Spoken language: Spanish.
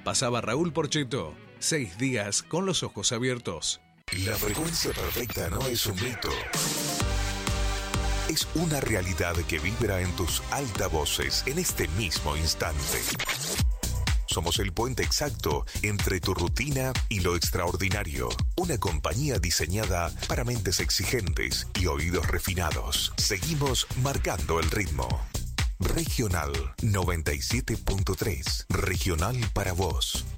Pasaba Raúl Porchetto, 6 días con los ojos abiertos. La frecuencia perfecta no es un mito. Es una realidad que vibra en tus altavoces en este mismo instante. Somos el puente exacto entre tu rutina y lo extraordinario. Una compañía diseñada para mentes exigentes y oídos refinados. Seguimos marcando el ritmo. Regional 97.3. Regional para vos.